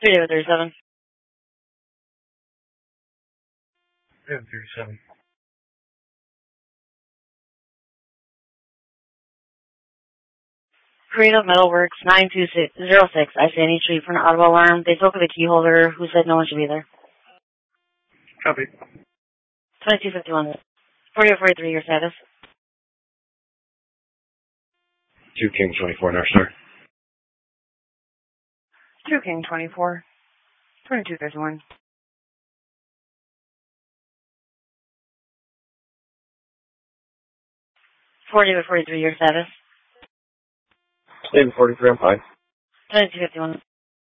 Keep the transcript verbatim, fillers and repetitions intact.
three David thirty-seven. David thirty-seven. Creative Metalworks nine two six zero six. I see any tree for an audible alarm. They spoke with a key holder who said no one should be there. Copy. twenty-two fifty-one. forty-eight forty-three, your status. two King twenty-four, North Star. two King twenty-four. twenty-two thirty-one. four David forty-three, your status. David forty-three, I'm fine. twenty-two fifty-one.